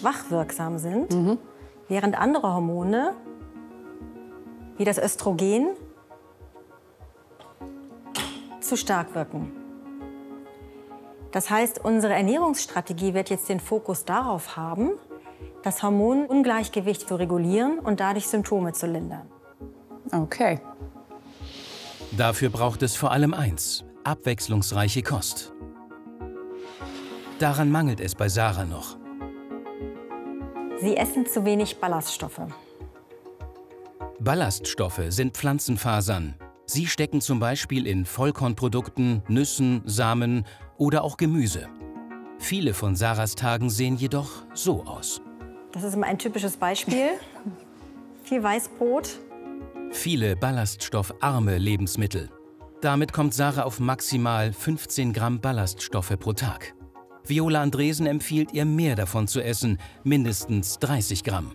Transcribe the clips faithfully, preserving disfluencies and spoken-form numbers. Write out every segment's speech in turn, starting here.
schwach wirksam sind, mhm. während andere Hormone, wie das Östrogen, zu stark wirken. Das heißt, unsere Ernährungsstrategie wird jetzt den Fokus darauf haben, das Hormonungleichgewicht zu regulieren und dadurch Symptome zu lindern. Okay. Dafür braucht es vor allem eins: abwechslungsreiche Kost. Daran mangelt es bei Sarah noch. Sie essen zu wenig Ballaststoffe. Ballaststoffe sind Pflanzenfasern. Sie stecken zum Beispiel in Vollkornprodukten, Nüssen, Samen oder auch Gemüse. Viele von Sarahs Tagen sehen jedoch so aus. Das ist immer ein typisches Beispiel. Viel Weißbrot. Viele ballaststoffarme Lebensmittel. Damit kommt Sarah auf maximal fünfzehn Gramm Ballaststoffe pro Tag. Viola Andresen empfiehlt ihr, mehr davon zu essen, mindestens dreißig Gramm.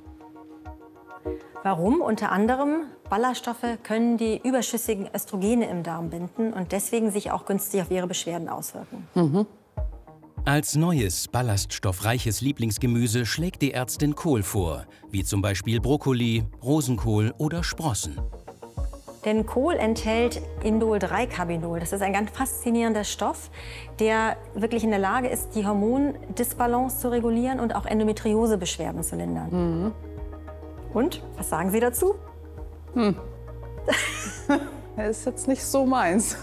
Warum? Unter anderem, Ballaststoffe können die überschüssigen Östrogene im Darm binden und deswegen sich auch günstig auf ihre Beschwerden auswirken. Mhm. Als neues, ballaststoffreiches Lieblingsgemüse schlägt die Ärztin Kohl vor, wie zum Beispiel Brokkoli, Rosenkohl oder Sprossen. Denn Kohl enthält Indol drei Carbinol. Das ist ein ganz faszinierender Stoff, der wirklich in der Lage ist, die Hormondisbalance zu regulieren und auch Endometriosebeschwerden zu lindern. Mhm. Und, was sagen Sie dazu? Hm. Das ist jetzt nicht so meins.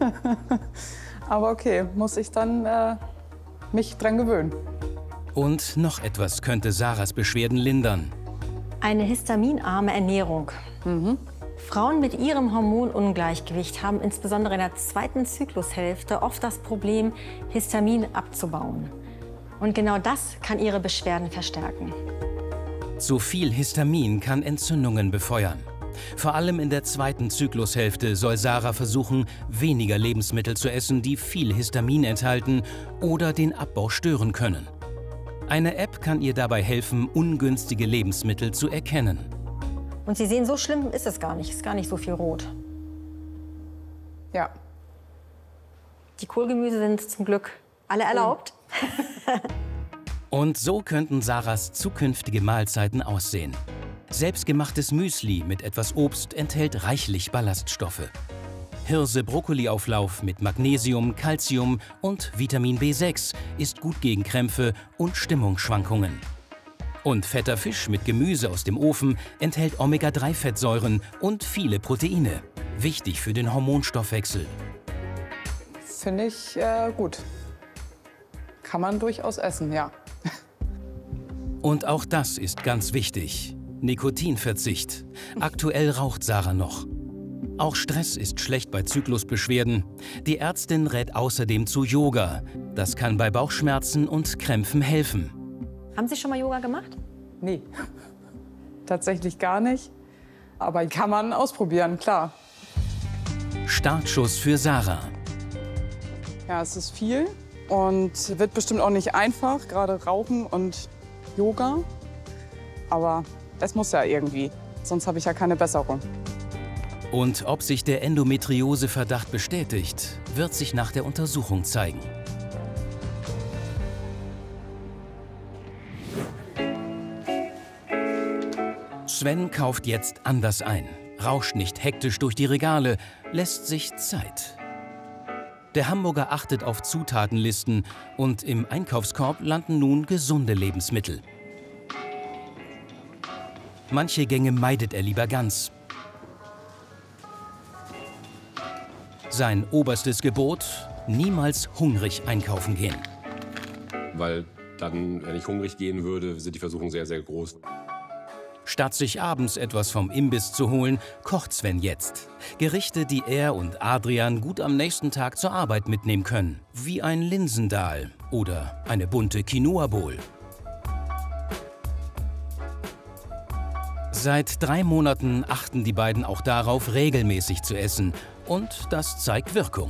Aber okay, muss ich dann äh, mich dran gewöhnen. Und noch etwas könnte Sarahs Beschwerden lindern. Eine histaminarme Ernährung. Mhm. Frauen mit ihrem Hormonungleichgewicht haben insbesondere in der zweiten Zyklushälfte oft das Problem, Histamin abzubauen. Und genau das kann ihre Beschwerden verstärken. Zu viel Histamin kann Entzündungen befeuern. Vor allem in der zweiten Zyklushälfte soll Sarah versuchen, weniger Lebensmittel zu essen, die viel Histamin enthalten oder den Abbau stören können. Eine App kann ihr dabei helfen, ungünstige Lebensmittel zu erkennen. Und Sie sehen, so schlimm ist es gar nicht. Es ist gar nicht so viel rot. Ja. Die Kohlgemüse sind zum Glück alle erlaubt. Und so könnten Sarahs zukünftige Mahlzeiten aussehen. Selbstgemachtes Müsli mit etwas Obst enthält reichlich Ballaststoffe. Hirse-Brokkoli-Auflauf mit Magnesium, Calcium und Vitamin B sechs ist gut gegen Krämpfe und Stimmungsschwankungen. Und fetter Fisch mit Gemüse aus dem Ofen enthält Omega drei Fettsäuren und viele Proteine. Wichtig für den Hormonstoffwechsel. Finde ich äh, gut. Kann man durchaus essen, ja. Und auch das ist ganz wichtig. Nikotinverzicht. Aktuell raucht Sarah noch. Auch Stress ist schlecht bei Zyklusbeschwerden. Die Ärztin rät außerdem zu Yoga. Das kann bei Bauchschmerzen und Krämpfen helfen. Haben Sie schon mal Yoga gemacht? Nee, tatsächlich gar nicht. Aber kann man ausprobieren, klar. Startschuss für Sarah. Ja, es ist viel und wird bestimmt auch nicht einfach, gerade Rauchen und Yoga. Aber es muss ja irgendwie, sonst habe ich ja keine Besserung. Und ob sich der Endometriose-Verdacht bestätigt, wird sich nach der Untersuchung zeigen. Sven kauft jetzt anders ein, rauscht nicht hektisch durch die Regale, lässt sich Zeit. Der Hamburger achtet auf Zutatenlisten und im Einkaufskorb landen nun gesunde Lebensmittel. Manche Gänge meidet er lieber ganz. Sein oberstes Gebot: niemals hungrig einkaufen gehen. Weil dann, wenn ich hungrig gehen würde, sind die Versuchungen sehr, sehr groß. Statt sich abends etwas vom Imbiss zu holen, kocht Sven jetzt. Gerichte, die er und Adrian gut am nächsten Tag zur Arbeit mitnehmen können. Wie ein Linsendahl oder eine bunte Quinoa-Bowl. Seit drei Monaten achten die beiden auch darauf, regelmäßig zu essen. Und das zeigt Wirkung.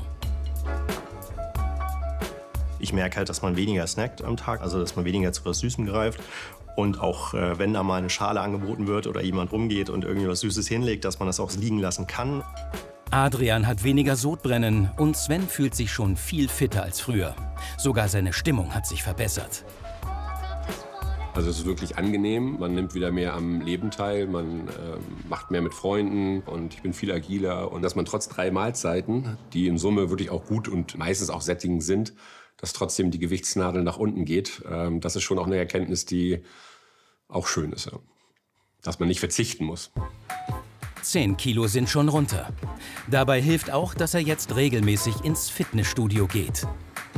Ich merke halt, dass man weniger snackt am Tag, also dass man weniger zu was Süßem greift. Und auch äh, wenn da mal eine Schale angeboten wird oder jemand rumgeht und irgendwie was Süßes hinlegt, dass man das auch liegen lassen kann. Adrian hat weniger Sodbrennen und Sven fühlt sich schon viel fitter als früher. Sogar seine Stimmung hat sich verbessert. Also es ist wirklich angenehm, man nimmt wieder mehr am Leben teil, man äh, macht mehr mit Freunden und ich bin viel agiler. Und dass man trotz drei Mahlzeiten, die in Summe wirklich auch gut und meistens auch sättigend sind, dass trotzdem die Gewichtsnadel nach unten geht, äh, das ist schon auch eine Erkenntnis, die auch schön ist. Ja. Dass man nicht verzichten muss. Zehn Kilo sind schon runter. Dabei hilft auch, dass er jetzt regelmäßig ins Fitnessstudio geht.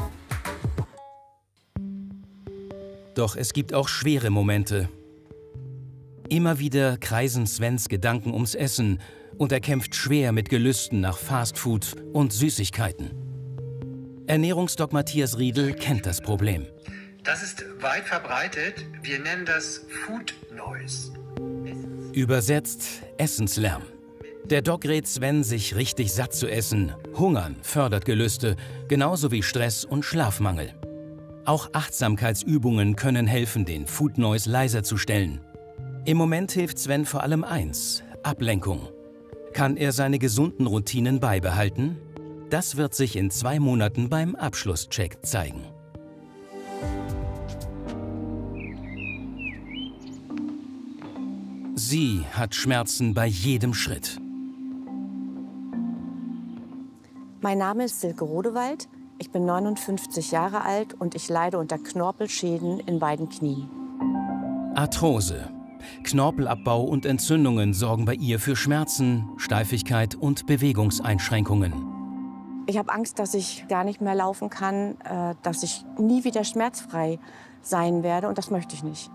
Doch es gibt auch schwere Momente. Immer wieder kreisen Svens Gedanken ums Essen und er kämpft schwer mit Gelüsten nach Fastfood und Süßigkeiten. Ernährungsdoc Matthias Riedel kennt das Problem. Das ist weit verbreitet. Wir nennen das Food Noise. Übersetzt Essenslärm. Der Doc rät Sven, sich richtig satt zu essen. Hungern fördert Gelüste, genauso wie Stress und Schlafmangel. Auch Achtsamkeitsübungen können helfen, den Food Noise leiser zu stellen. Im Moment hilft Sven vor allem eins: Ablenkung. Kann er seine gesunden Routinen beibehalten? Das wird sich in zwei Monaten beim Abschlusscheck zeigen. Sie hat Schmerzen bei jedem Schritt. Mein Name ist Silke Rodewald. Ich bin neunundfünfzig Jahre alt und ich leide unter Knorpelschäden in beiden Knien. Arthrose. Knorpelabbau und Entzündungen sorgen bei ihr für Schmerzen, Steifigkeit und Bewegungseinschränkungen. Ich habe Angst, dass ich gar nicht mehr laufen kann, äh, dass ich nie wieder schmerzfrei sein werde und das möchte ich nicht.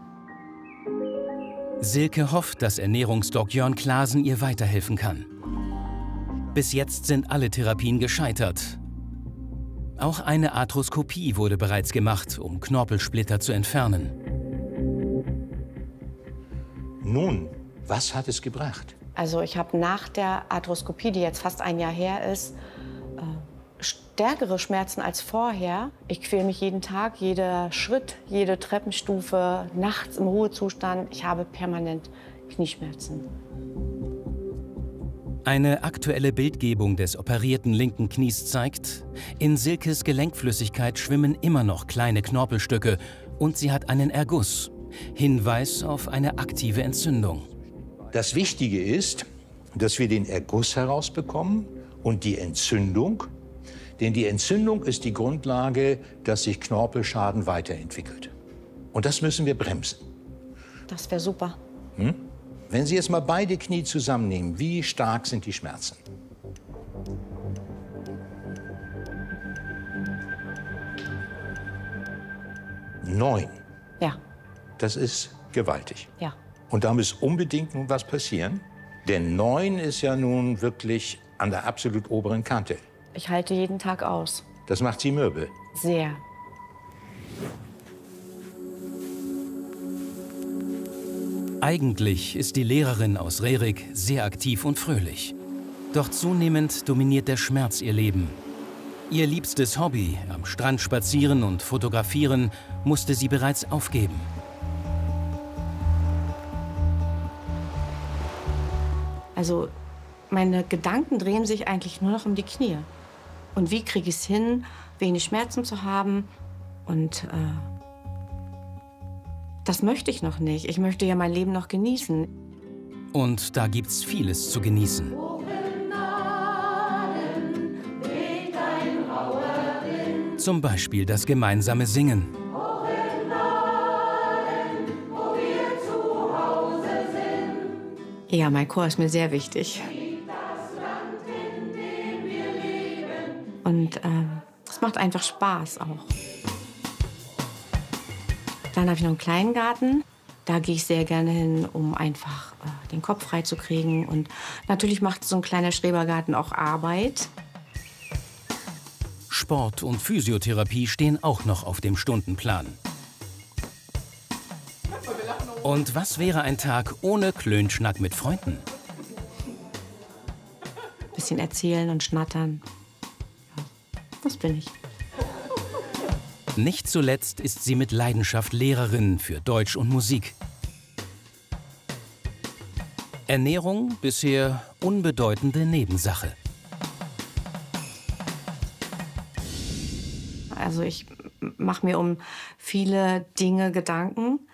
Silke hofft, dass Ernährungsdoc Jörn Klaasen ihr weiterhelfen kann. Bis jetzt sind alle Therapien gescheitert. Auch eine Arthroskopie wurde bereits gemacht, um Knorpelsplitter zu entfernen. Nun, was hat es gebracht? Also ich habe nach der Arthroskopie, die jetzt fast ein Jahr her ist, äh, stärkere Schmerzen als vorher. Ich quäle mich jeden Tag, jeder Schritt, jede Treppenstufe, nachts im Ruhezustand. Ich habe permanent Knieschmerzen. Eine aktuelle Bildgebung des operierten linken Knies zeigt, in Silkes Gelenkflüssigkeit schwimmen immer noch kleine Knorpelstücke und sie hat einen Erguss. Hinweis auf eine aktive Entzündung. Das Wichtige ist, dass wir den Erguss herausbekommen und die Entzündung. Denn die Entzündung ist die Grundlage, dass sich Knorpelschaden weiterentwickelt. Und das müssen wir bremsen. Das wäre super. Hm? Wenn Sie jetzt mal beide Knie zusammennehmen, wie stark sind die Schmerzen? Neun. Ja. Das ist gewaltig. Ja. Und da muss unbedingt nun was passieren. Denn neun ist ja nun wirklich an der absolut oberen Kante. Ich halte jeden Tag aus. Das macht Sie mürbe. Sehr. Eigentlich ist die Lehrerin aus Rerik sehr aktiv und fröhlich. Doch zunehmend dominiert der Schmerz ihr Leben. Ihr liebstes Hobby, am Strand spazieren und fotografieren, musste sie bereits aufgeben. Also meine Gedanken drehen sich eigentlich nur noch um die Knie. Und wie kriege ich es hin, wenig Schmerzen zu haben? Und äh, das möchte ich noch nicht. Ich möchte ja mein Leben noch genießen. Und da gibt's vieles zu genießen. Zum Beispiel das gemeinsame Singen. Ja, mein Chor ist mir sehr wichtig. Und es äh, macht einfach Spaß auch. Dann habe ich noch einen kleinen Garten. Da gehe ich sehr gerne hin, um einfach äh, den Kopf frei zu kriegen. Und natürlich macht so ein kleiner Schrebergarten auch Arbeit. Sport und Physiotherapie stehen auch noch auf dem Stundenplan. Und was wäre ein Tag ohne Klönschnack mit Freunden? Bisschen erzählen und schnattern. Ja, das bin ich. Nicht zuletzt ist sie mit Leidenschaft Lehrerin für Deutsch und Musik. Ernährung bisher unbedeutende Nebensache. Also ich mache mir um viele Dinge Gedanken.